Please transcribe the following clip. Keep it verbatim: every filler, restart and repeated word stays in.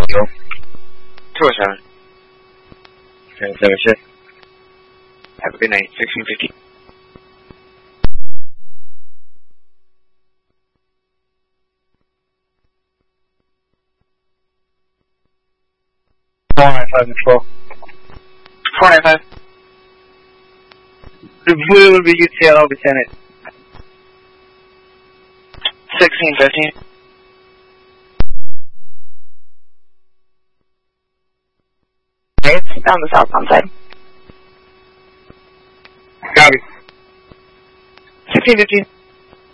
Go. two oh seven. ten seven shift. Have a good night. sixteen fifty. four nine five control. four nine five. The blue would be U T L, Lieutenant. sixteen fifteen. It's down the southbound side. Copy. sixteen fifteen.